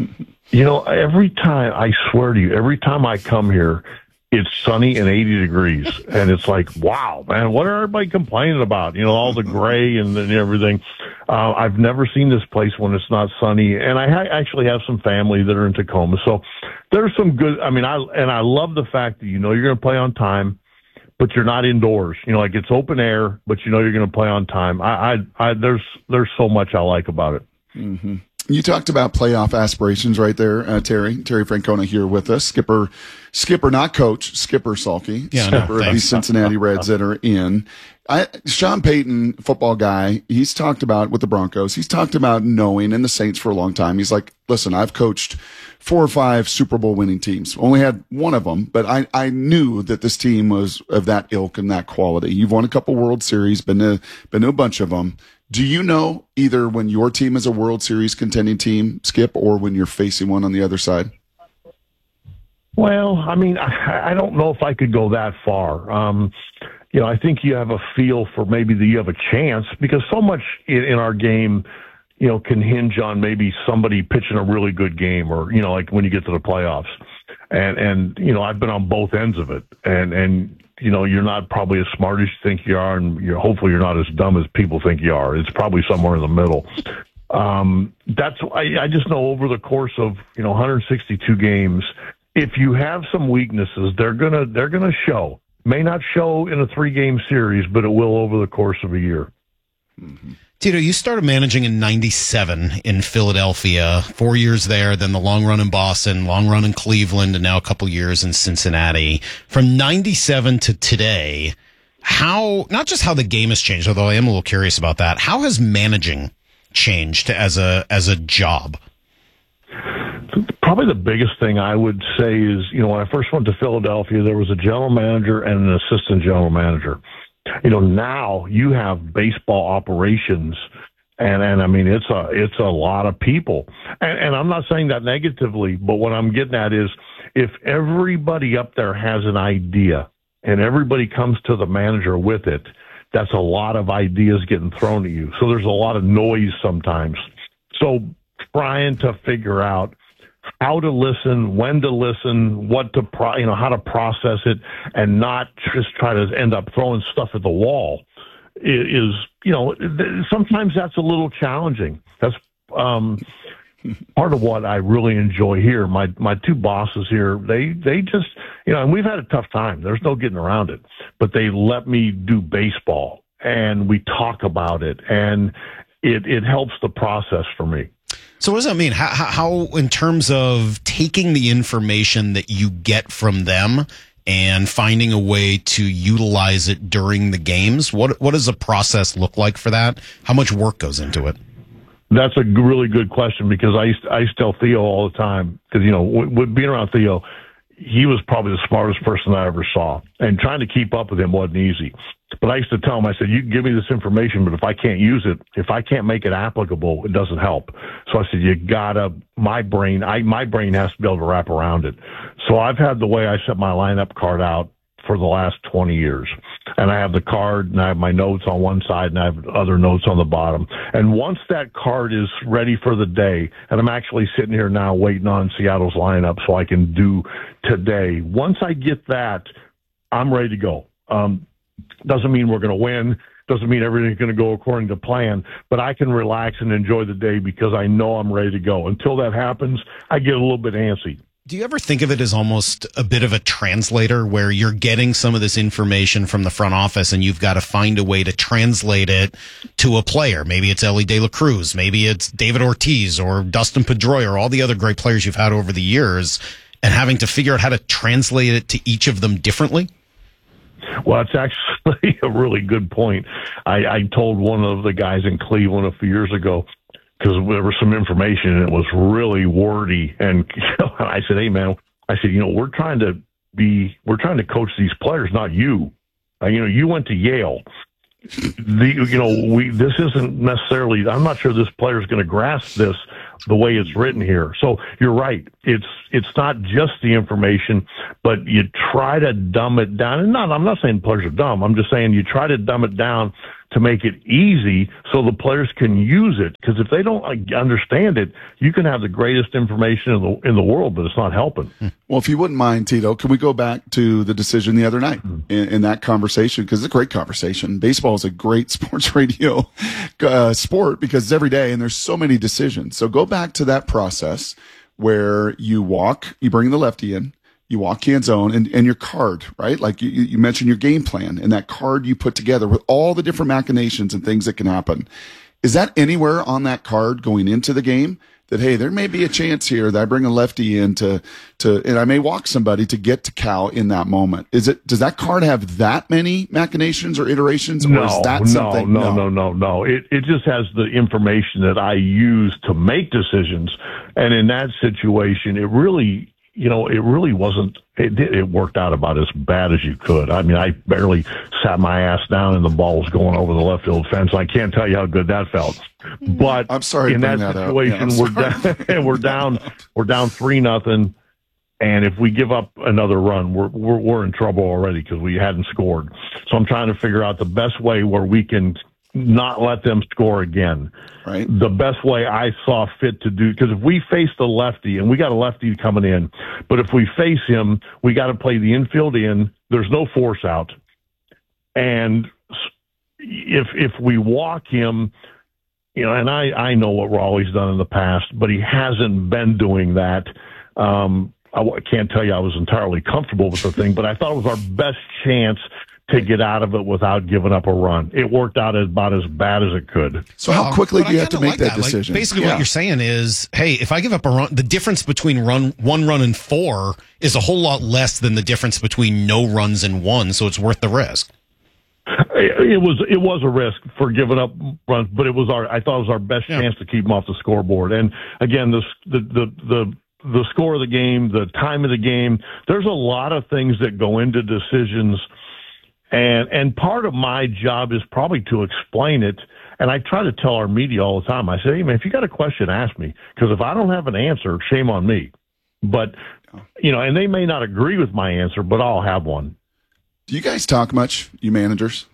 Every time, I swear to you, every time I come here, it's sunny and 80 degrees. And it's like, wow, man, what are everybody complaining about? All the gray and everything. I've never seen this place when it's not sunny. And I actually have some family that are in Tacoma. So there's some good, I love the fact that, you're going to play on time, but you're not indoors. It's open air, but you're going to play on time. There's so much I like about it. Mm-hmm. You talked about playoff aspirations right there, Terry Francona here with us. Skipper, not coach, Skipper Salke, skipper of the Cincinnati Reds that are in. Sean Payton, football guy, he's talked about with the Broncos. He's talked about knowing, and the Saints for a long time. He's like, listen, I've coached 4 or 5 Super Bowl winning teams. Only had one of them, but I knew that this team was of that ilk and that quality. You've won a couple World Series, been to a bunch of them. Do you know either when your team is a World Series contending team, Skip, or when you're facing one on the other side? Well, I don't know if I could go that far. I think you have a feel for maybe that you have a chance, because so much in our game, can hinge on maybe somebody pitching a really good game, or, like when you get to the playoffs. And I've been on both ends of it. And you're not probably as smart as you think you are, and hopefully you're not as dumb as people think you are. It's probably somewhere in the middle. I just know over the course of 162 games, if you have some weaknesses, they're gonna show. May not show in a 3-game series, but it will over the course of a year. Mm-hmm. Tito, you started managing in 97 in Philadelphia, 4 years there, then the long run in Boston, long run in Cleveland, and now a couple years in Cincinnati. From 97 to today, not just how the game has changed, although I am a little curious about that, how has managing changed as a job? Probably the biggest thing I would say is, when I first went to Philadelphia, there was a general manager and an assistant general manager. Now you have baseball operations, and it's a lot of people. And I'm not saying that negatively, but what I'm getting at is, if everybody up there has an idea and everybody comes to the manager with it, that's a lot of ideas getting thrown at you. So there's a lot of noise sometimes. So trying to figure out how to listen, when to listen, how to process it, and not just try to end up throwing stuff at the wall is sometimes that's a little challenging. That's part of what I really enjoy here. My 2 bosses here, they just, and we've had a tough time. There's no getting around it, but they let me do baseball, and we talk about it, and it helps the process for me. So what does that mean? How, in terms of taking the information that you get from them and finding a way to utilize it during the games, what does a process look like for that? How much work goes into it? That's a really good question, because I used to tell Theo all the time, because, being around Theo, he was probably the smartest person I ever saw, and trying to keep up with him wasn't easy. But I used to tell him, I said, you can give me this information, but if I can't use it, if I can't make it applicable, it doesn't help. So I said, my brain has to be able to wrap around it. So I've had the way I set my lineup card out for the last 20 years. And I have the card, and I have my notes on one side, and I have other notes on the bottom. And once that card is ready for the day, and I'm actually sitting here now waiting on Seattle's lineup so I can do today. Once I get that, I'm ready to go. Doesn't mean we're going to win. Doesn't mean everything's going to go according to plan, but I can relax and enjoy the day because I know I'm ready to go. Until that happens, I get a little bit antsy. Do you ever think of it as almost a bit of a translator where you're getting some of this information from the front office and you've got to find a way to translate it to a player? Maybe it's Ellie De La Cruz. Maybe it's David Ortiz or Dustin Pedroia or all the other great players you've had over the years, and having to figure out how to translate it to each of them differently? Well, it's actually a really good point. I told one of the guys in Cleveland a few years ago, because there was some information and it was really wordy. And I said, hey, man, we're trying to coach these players, not you. You went to Yale. This isn't necessarily, I'm not sure this player is going to grasp this the way it's written here. So you're right. It's not just the information, but you try to dumb it down. And I'm not saying players are dumb. I'm just saying you try to dumb it down to make it easy so the players can use it. Because if they don't understand it, you can have the greatest information in the world, but it's not helping. Well, if you wouldn't mind, Tito, can we go back to the decision the other night in that conversation? Because it's a great conversation. Baseball is a great sports radio sport because it's every day and there's so many decisions. So go back to that process where you bring the lefty in, you walk Can's zone and your card, right? Like you mentioned your game plan and that card you put together with all the different machinations and things that can happen. Is that anywhere on that card going into the game that, hey, there may be a chance here that I bring a lefty in and I may walk somebody to get to Cal in that moment? Does that card have that many machinations or iterations? Or is that something? No. It just has the information that I use to make decisions. And in that situation, it really wasn't, it worked out about as bad as you could. I mean, I barely sat my ass down and the ball was going over the left field fence. I can't tell you how good that felt. But I'm sorry in that situation, we're down 3-0. And if we give up another run, we're in trouble already because we hadn't scored. So I'm trying to figure out the best way where we can not let them score again. Right. The best way I saw fit to do, because if we face the lefty, and we got a lefty coming in, but if we face him, we got to play the infield in. There's no force out. And if we walk him, and I know what Raleigh's done in the past, but he hasn't been doing that. I can't tell you I was entirely comfortable with the thing, but I thought it was our best chance to get out of it without giving up a run. It worked out about as bad as it could. So how quickly do you have to make that decision? Like, basically what you're saying is, hey, if I give up a run, the difference between one run and 4 is a whole lot less than the difference between no runs and 1, so it's worth the risk. It was a risk for giving up runs, but I thought it was our best chance to keep them off the scoreboard. And again, the score of the game, the time of the game, there's a lot of things that go into decisions. And part of my job is probably to explain it. And I try to tell our media all the time. I say, hey, man, if you got a question, ask me. Because if I don't have an answer, shame on me. But, and they may not agree with my answer, but I'll have one. Do you guys talk much, you managers?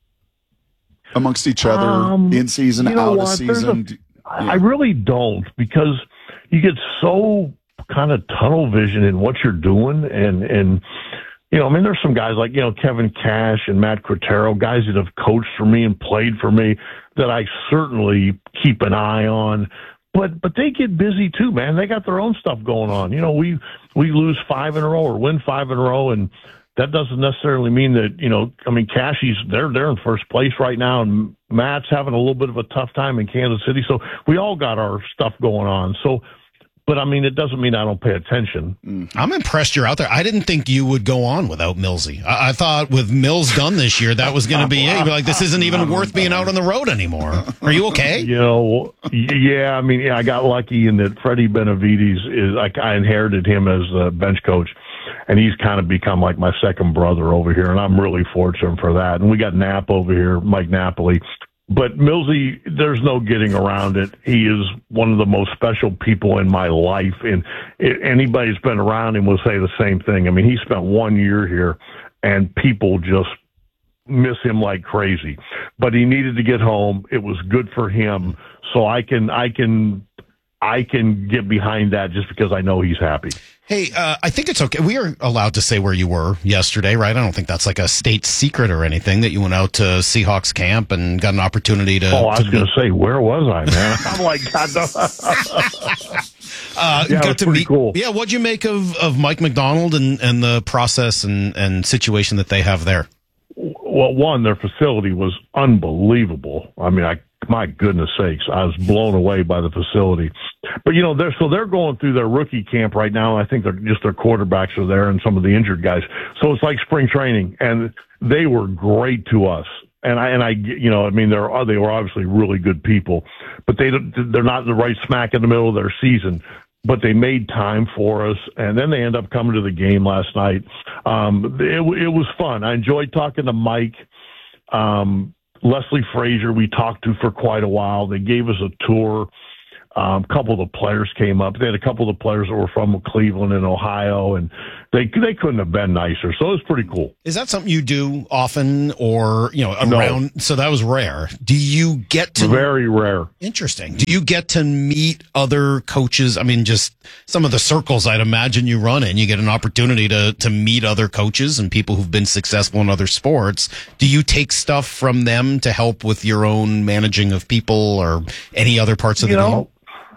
Amongst each other, in season, out of season? I really don't, because you get so kind of tunnel vision in what you're doing. And there's some guys like, Kevin Cash and Matt Quintero, guys that have coached for me and played for me that I certainly keep an eye on. But they get busy too, man. They got their own stuff going on. We lose 5 in a row or win 5 in a row, and that doesn't necessarily mean that, Cashy's, they're in first place right now, and Matt's having a little bit of a tough time in Kansas City. So we all got our stuff going on. So, but it doesn't mean I don't pay attention. I'm impressed you're out there. I didn't think you would go on without Millsy. I thought with Mills done this year, that was going to be it. You'd be like, this isn't even worth being out on the road anymore. Are you okay? Yeah. I got lucky in that Freddie Benavides I inherited him as the bench coach, and he's kind of become like my second brother over here, and I'm really fortunate for that. And we got Knapp over here, Mike Napoli. But Millsy, there's no getting around it. He is one of the most special people in my life. And anybody who's been around him will say the same thing. He spent 1 year here, and people just miss him like crazy. But he needed to get home. It was good for him. So I can get behind that just because I know he's happy. Hey, I think it's okay. We are allowed to say where you were yesterday, right? I don't think that's like a state secret or anything, that you went out to Seahawks camp and got an opportunity to... Oh, I was going to say, where was I, man? I'm like, God, no. Got to meet, cool. Yeah, what'd you make of Mike McDonald and the process and situation that they have there? Well, one, their facility was unbelievable. I mean, my goodness sakes, I was blown away by the facility. But, they're going through their rookie camp right now. I think their quarterbacks are there and some of the injured guys. So it's like spring training, and they were great to us. And they were obviously really good people, but they're not right smack in the middle of their season. But they made time for us, and then they end up coming to the game last night. It was fun. I enjoyed talking to Mike. Leslie Frazier, we talked to for quite a while. They gave us a tour. A couple of the players came up. They had a couple of the players that were from Cleveland and Ohio, and they couldn't have been nicer. So it was pretty cool. Is that something you do often, or around? No. So that was rare. Do you get to very rare? Interesting. Do you get to meet other coaches? I mean, just some of the circles I'd imagine you run in. You get an opportunity to meet other coaches and people who've been successful in other sports. Do you take stuff from them to help with your own managing of people or any other parts of the game?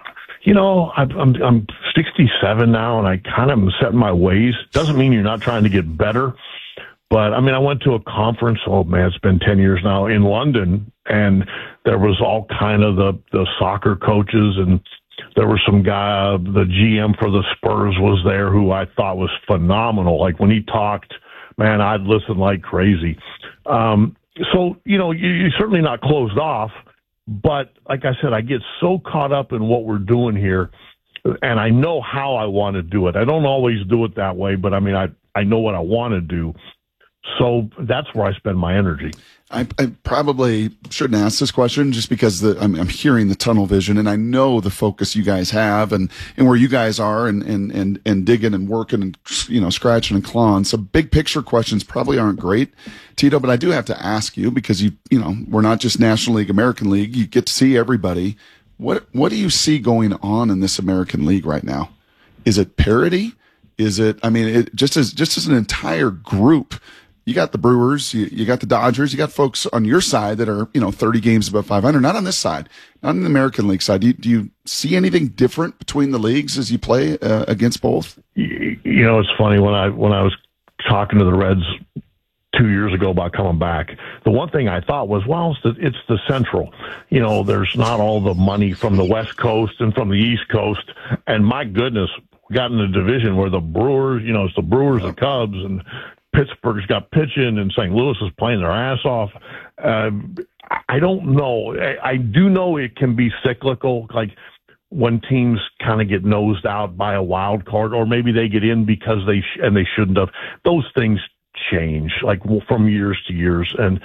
I'm 67 now, and I kind of am set in my ways. Doesn't mean you're not trying to get better. But, I went to a conference, it's been 10 years now, in London, and there was all kind of the soccer coaches, and there was some guy, the GM for the Spurs was there, who I thought was phenomenal. Like, when he talked, man, I'd listen like crazy. So, you're certainly not closed off. But like I said, I get so caught up in what we're doing here, and I know how I want to do it. I don't always do it that way, but I know what I want to do. So that's where I spend my energy. I probably shouldn't ask this question just because I'm hearing the tunnel vision, and I know the focus you guys have and where you guys are and digging and working and, scratching and clawing. So big picture questions probably aren't great, Tito, but I do have to ask you because we're not just National League, American League. You get to see everybody. What do you see going on in this American League right now? Is it parity? Is it, just as an entire group? You got the Brewers, you got the Dodgers, you got folks on your side that are, 30 games above 500, not on this side, not on the American League side. Do you see anything different between the leagues as you play against both? It's funny when I was talking to the Reds 2 years ago about coming back, the one thing I thought was, it's the Central. There's not all the money from the West Coast and from the East Coast. And my goodness, we got in a division where the Brewers, it's the Brewers, the Cubs, and Pittsburgh's got pitching, and St. Louis is playing their ass off. I don't know. I do know it can be cyclical, like when teams kind of get nosed out by a wild card, or maybe they get in because they shouldn't have. Those things change, like from years to years. And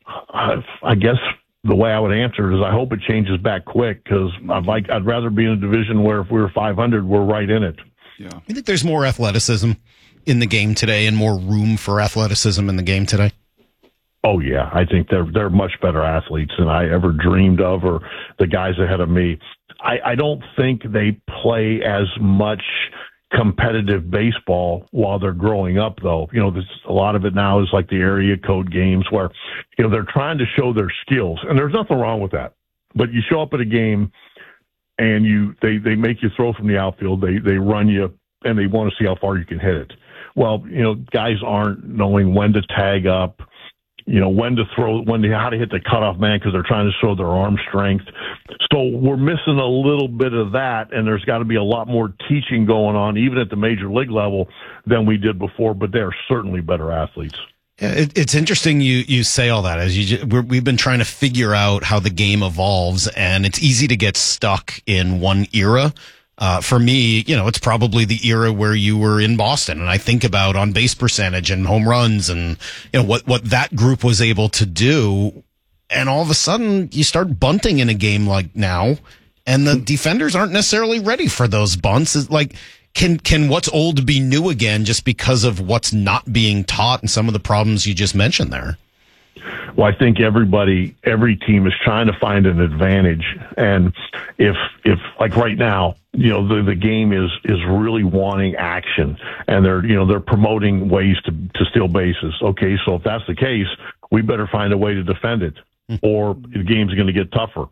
I guess the way I would answer it is I hope it changes back quick, because I'd rather be in a division where if we were 500, we're right in it. Yeah. I think there's more athleticism in the game today and more room for athleticism in the game today. Oh yeah, I think they're much better athletes than I ever dreamed of, or the guys ahead of me. I don't think they play as much competitive baseball while they're growing up, though. A lot of it now is like the area code games where, they're trying to show their skills, and there's nothing wrong with that. But you show up at a game and they make you throw from the outfield, they run you, and they want to see how far you can hit it. Well, guys aren't knowing when to tag up, when to throw, how to hit the cutoff man, because they're trying to show their arm strength. So we're missing a little bit of that, and there's got to be a lot more teaching going on, even at the major league level, than we did before. But they're certainly better athletes. Yeah, it's interesting you say all that. We've been trying to figure out how the game evolves, and it's easy to get stuck in one era. For me, it's probably the era where you were in Boston, and I think about on base percentage and home runs and, what that group was able to do. And all of a sudden you start bunting in a game like now, and the defenders aren't necessarily ready for those bunts. It's like, Can what's old be new again just because of what's not being taught and some of the problems you just mentioned there? Well, I think every team is trying to find an advantage. And if like right now, the game is really wanting action, and they're promoting ways to steal bases. Okay. So if that's the case, we better find a way to defend it, or the game's going to get tougher.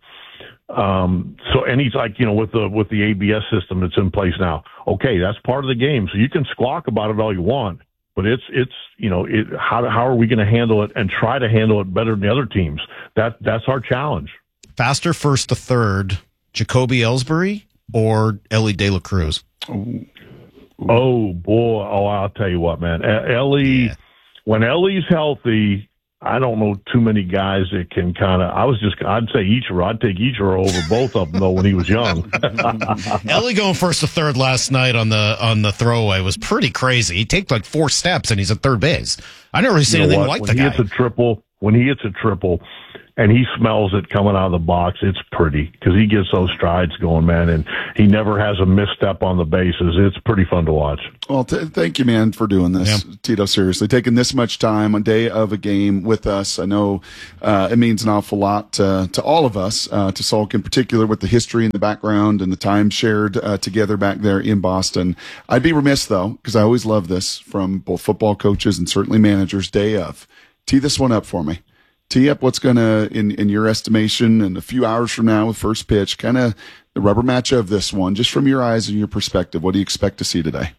So, and he's like, with the ABS system that's in place now, okay, that's part of the game. So you can squawk about it all you want, but how are we going to handle it and try to handle it better than the other teams? That's our challenge. Faster first to third, Jacoby Ellsbury or Ellie De La Cruz? Oh boy. Oh, I'll tell you what, man, Ellie, when Ellie's healthy, I don't know too many guys that can I'd say Ichiro. I'd take Ichiro over both of them, though, when he was young. Ellie going first to third last night on the throwaway was pretty crazy. He takes like 4 steps and he's at third base. I never really seen anything like the guy. When he hits a triple and he smells it coming out of the box, it's pretty, because he gets those strides going, man, and he never has a misstep on the bases. It's pretty fun to watch. Well, thank you, man, for doing this, Tito. Seriously, taking this much time on day of a game with us. I know it means an awful lot to all of us, to Salk in particular, with the history and the background and the time shared together back there in Boston. I'd be remiss, though, because I always love this from both football coaches and certainly managers, day of. Tee this one up for me. Tee up what's going to, in your estimation, in a few hours from now with first pitch, kind of the rubber match of this one, just from your eyes and your perspective. What do you expect to see today?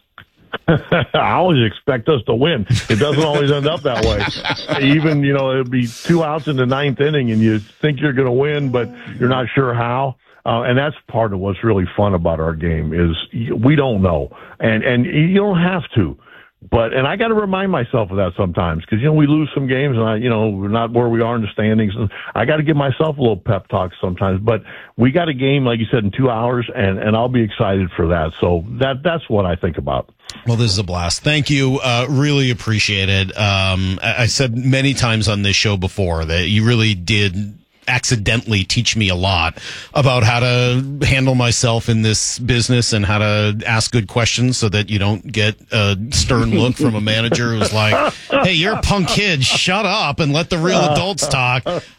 I always expect us to win. It doesn't always end up that way. Even, it'll be 2 outs in the 9th inning and you think you're going to win, but you're not sure how. And that's part of what's really fun about our game is we don't know. And you don't have to. And I got to remind myself of that sometimes, because, we lose some games and we're not where we are in the standings. And I got to give myself a little pep talk sometimes, but we got a game, like you said, in 2 hours, and I'll be excited for that. So that's what I think about. Well, this is a blast. Thank you. Really appreciate it. I said many times on this show before that you really did accidentally teach me a lot about how to handle myself in this business and how to ask good questions so that you don't get a stern look from a manager who's like, hey, you're a punk kid, shut up and let the real adults talk.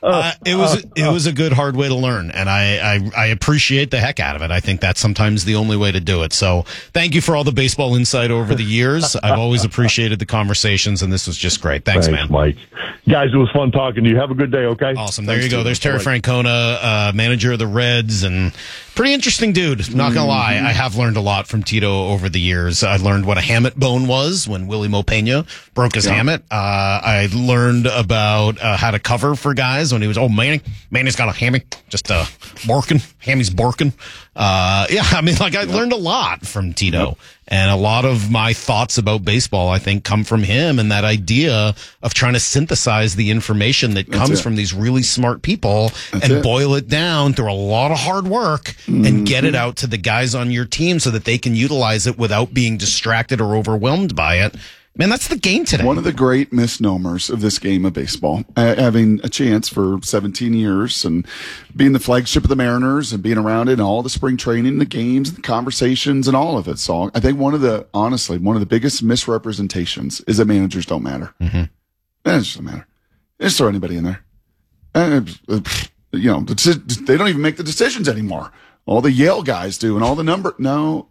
It was a good hard way to learn, and I appreciate the heck out of it. I think that's sometimes the only way to do it. So thank you for all the baseball insight over the years. I've always appreciated the conversations, and this was just great. Thanks, man. Mike. Guys, it was fun talking to you. Have a good day, okay? Awesome. There you go. There's Terry Francona, manager of the Reds, and pretty interesting dude. Not gonna lie, I have learned a lot from Tito over the years. I learned what a hammock bone was when Willie Mo Pena broke his hammock. I learned about how to cover for guys when he was, Manny's got a hammock, just borking. Hammy's borking. I learned a lot from Tito. Yep. And a lot of my thoughts about baseball, I think, come from him and that idea of trying to synthesize the information that comes from these really smart people and boil it down through a lot of hard work and get it out to the guys on your team so that they can utilize it without being distracted or overwhelmed by it. Man, that's the game today. One of the great misnomers of this game of baseball, having a chance for 17 years and being the flagship of the Mariners and being around it and all the spring training, the games, the conversations, and all of it. So I think one of the biggest misrepresentations is that managers don't matter. Mm-hmm. It doesn't matter. Just throw anybody in there. They don't even make the decisions anymore. All the Yale guys do and all the No.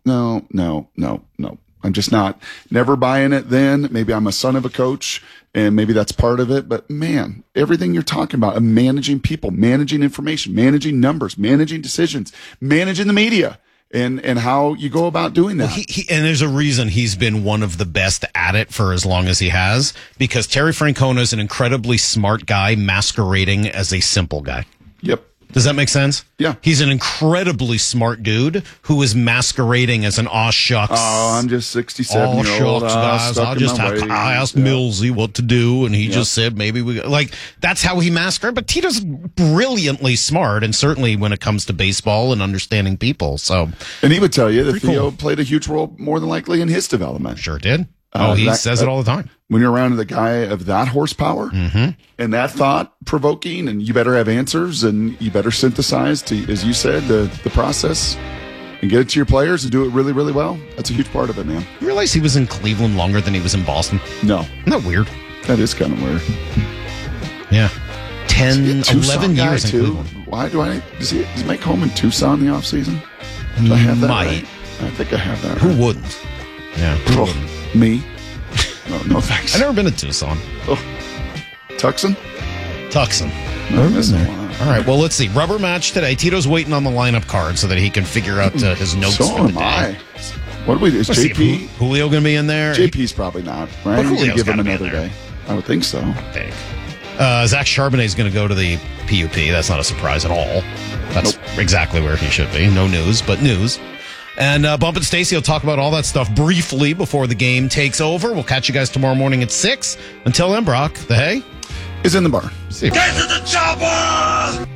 I'm just never buying it then. Maybe I'm a son of a coach and maybe that's part of it. But man, everything you're talking about, managing people, managing information, managing numbers, managing decisions, managing the media and how you go about doing that. Well, and there's a reason he's been one of the best at it for as long as he has, because Terry Francona is an incredibly smart guy masquerading as a simple guy. Yep. Does that make sense? Yeah. He's an incredibly smart dude who is masquerading as an aw shucks. Oh, I'm just 67-year-old. Guys. I asked Millsy what to do, and he just said maybe that's how he masquerades. But Tito's brilliantly smart, and certainly when it comes to baseball and understanding people. So, and he would tell you that Theo played a huge role, more than likely, in his development. Sure did. He says it all the time. When you're around a guy of that horsepower and that thought-provoking, and you better have answers and you better synthesize, to, as you said, the process, and get it to your players and do it really, really well, that's a huge part of it, man. You realize he was in Cleveland longer than he was in Boston? No. Isn't that weird? That is kind of weird. Yeah. 10, 11 years in too. Cleveland. Why does he make home in Tucson in the offseason? Do I have that right? I think I have that Who right. wouldn't? Yeah. Me? No thanks. I've never been to Tucson. Oh. Tucson? Never been there. All right, well, let's see. Rubber match today. Tito's waiting on the lineup card so that he can figure out his notes So for the am day. I. What do we do? Is JP? Julio going to be in there? JP's probably not, right? But You're Julio's gonna give him gotta be in another there. day. I would think so. Zach Charbonnet is going to go to the PUP. That's not a surprise at all. That's exactly where he should be. No news, but news. And Bump and Stacy will talk about all that stuff briefly before the game takes over. We'll catch you guys tomorrow morning at 6. Until then, Brock, the hay is in the bar. See you. Get to the chopper!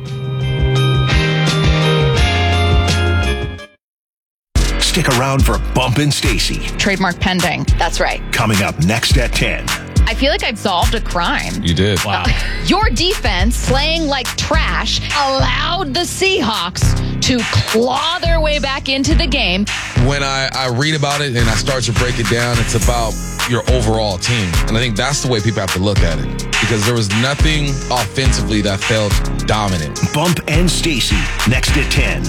Stick around for Bump and Stacy. Trademark pending. That's right. Coming up next at 10. I feel like I've solved a crime. You did. Wow. Your defense, slaying like trash, allowed the Seahawks to claw their way back into the game. When I read about it and I start to break it down, it's about your overall team. And I think that's the way people have to look at it. Because there was nothing offensively that felt dominant. Bump and Stacy next at 10.